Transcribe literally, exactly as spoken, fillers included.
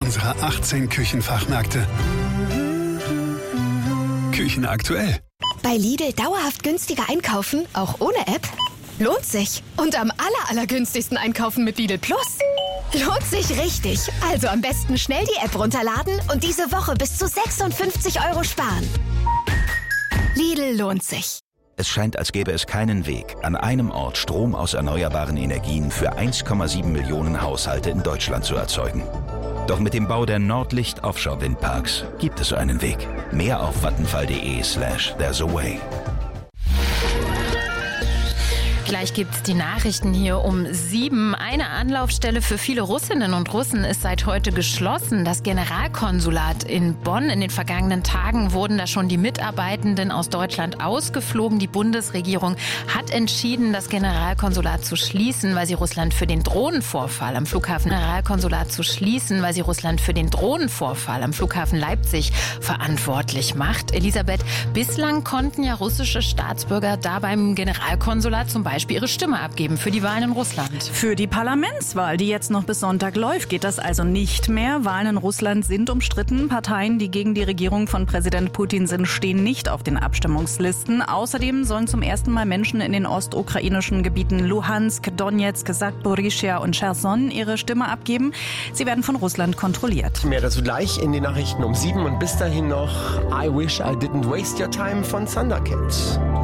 unserer achtzehn Küchenfachmärkte. Küchen aktuell. Bei Lidl dauerhaft günstiger einkaufen, auch ohne App? Lohnt sich. Und am aller, allergünstigsten einkaufen mit Lidl Plus? Lohnt sich richtig. Also am besten schnell die App runterladen und diese Woche bis zu sechsundfünfzig Euro sparen. Lidl lohnt sich. Es scheint, als gäbe es keinen Weg, an einem Ort Strom aus erneuerbaren Energien für eins Komma sieben Millionen Haushalte in Deutschland zu erzeugen. Doch mit dem Bau der Nordlicht-Offshore-Windparks gibt es so einen Weg. Mehr auf vattenfall.de slash there's a way. Gleich gibt's die Nachrichten hier um sieben. Eine Anlaufstelle für viele Russinnen und Russen ist seit heute geschlossen. Das Generalkonsulat in Bonn. In den vergangenen Tagen wurden da schon die Mitarbeitenden aus Deutschland ausgeflogen. Die Bundesregierung hat entschieden, das Generalkonsulat zu schließen, weil sie Russland für den Drohnenvorfall am Flughafen Generalkonsulat zu schließen, weil sie Russland für den Drohnenvorfall am Flughafen Leipzig verantwortlich macht. Elisabeth, bislang konnten ja russische Staatsbürger da beim Generalkonsulat zum Beispiel ihre Stimme abgeben für die Wahlen in Russland. Für die Parlamentswahl, die jetzt noch bis Sonntag läuft, geht das also nicht mehr. Wahlen in Russland sind umstritten. Parteien, die gegen die Regierung von Präsident Putin sind, stehen nicht auf den Abstimmungslisten. Außerdem sollen zum ersten Mal Menschen in den ostukrainischen Gebieten Luhansk, Donetsk, Saporischschja und Cherson ihre Stimme abgeben. Sie werden von Russland kontrolliert. Mehr dazu gleich in den Nachrichten um sieben und bis dahin noch I Wish I Didn't Waste Your Time von Thundercat.